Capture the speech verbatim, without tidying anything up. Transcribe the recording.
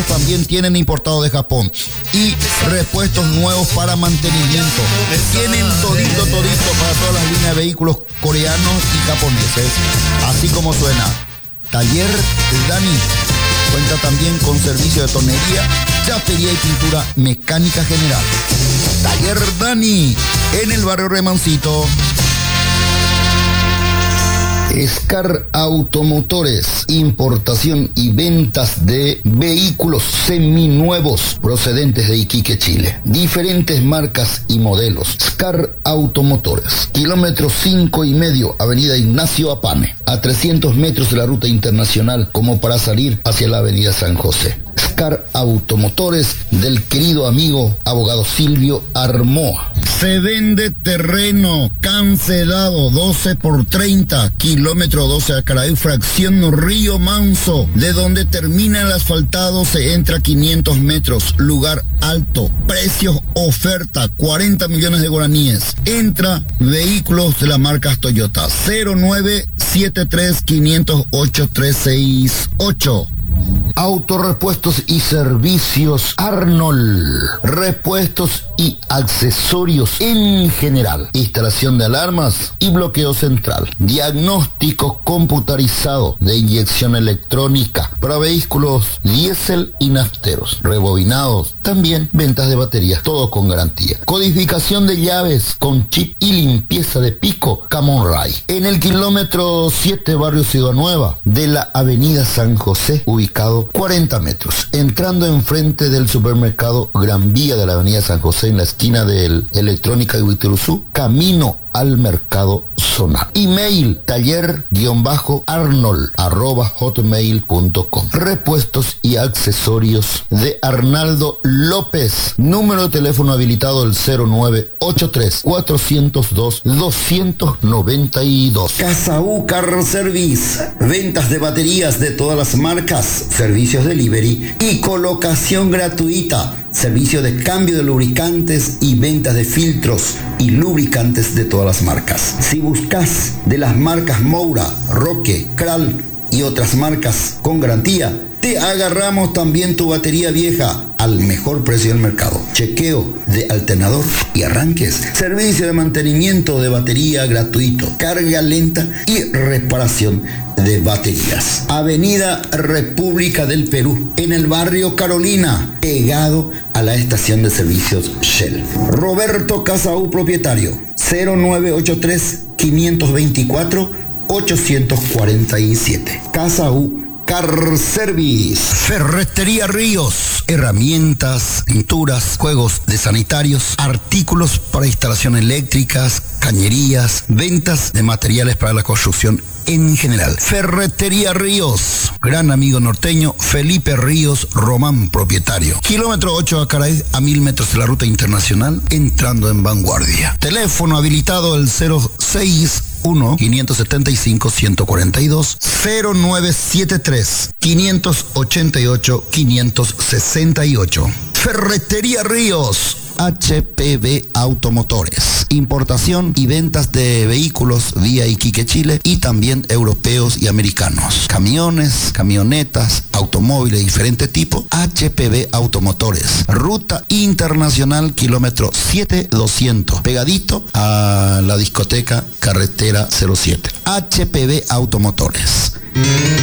repuestos también tienen importado de Japón. Y repuestos nuevos para mantenimiento. Tienen todito, todito para todas las líneas de vehículos coreanos y japoneses. Así como suena. Taller Dani. Cuenta también con servicio de tornería, chapería y pintura mecánica general. Taller Dani, en el barrio Remancito. Scar Automotores, importación y ventas de vehículos seminuevos procedentes de Iquique, Chile. Diferentes marcas y modelos. Scar Automotores, kilómetro cinco y medio, avenida Ignacio Apane, a trescientos metros de la ruta internacional, como para salir hacia la avenida San José. Scar Automotores, del querido amigo abogado Silvio Armoa. Se vende terreno cancelado, doce por treinta, kilómetro doce Acaraí, fracción Río Manso. De donde termina el asfaltado se entra quinientos metros, lugar alto, precios oferta, cuarenta millones de guaraníes. Entra vehículos de la marca Toyota. Cero nueve siete tres quinientos ocho tres seis ocho. Autorepuestos y servicios Arnold. Repuestos y accesorios en general. Instalación de alarmas y bloqueo central. Diagnóstico computarizado de inyección electrónica para vehículos diésel y nafteros. Rebobinados. También ventas de baterías. Todo con garantía. Codificación de llaves con chip y limpieza de pico Camon Ray. En el kilómetro siete, barrio Ciudad Nueva, de la avenida San José, ubicado cuarenta metros, entrando enfrente del supermercado Gran Vía de la avenida San José, en la esquina del Electrónica y Huituruzú, camino al mercado zonal. Email taller-arnold arroba hotmail punto com. Repuestos y accesorios de Arnaldo López. Número de teléfono habilitado el cero nueve ocho tres cuatrocientos dos doscientos noventa y dos. Casa U Car Service. Ventas de baterías de todas las marcas, servicios delivery y colocación gratuita. Servicio de cambio de lubricantes y ventas de filtros y lubricantes de todas las marcas. Si buscas de las marcas Moura, Roque, Kral y otras marcas con garantía, te agarramos también tu batería vieja al mejor precio del mercado. Chequeo de alternador y arranques. Servicio de mantenimiento de batería gratuito. Carga lenta y reparación de baterías. Avenida República del Perú, en el barrio Carolina, pegado a la estación de servicios Shell. Roberto Casaú, propietario. cero nueve ocho tres quinientos veinticuatro ochocientos cuarenta y siete. Casaú Car Service. Ferretería Ríos. Herramientas, pinturas, juegos de sanitarios, artículos para instalación eléctricas, cañerías, ventas de materiales para la construcción en general. Ferretería Ríos. Gran amigo norteño Felipe Ríos Román, propietario. Kilómetro ocho Acaraí, a mil metros de la ruta internacional, entrando en Vanguardia. Teléfono habilitado el cero seis uno cinco siete cinco uno cuatro dos cero nueve siete tres cinco ocho ocho cinco seis ocho. Ferretería Ríos. H P B Automotores. Importación y ventas de vehículos vía Iquique, Chile, y también europeos y americanos. Camiones, camionetas, automóviles de diferente tipo. H P B Automotores. Ruta internacional, kilómetro siete doscientos, pegadito a la discoteca Carretera cero siete. H P B Automotores.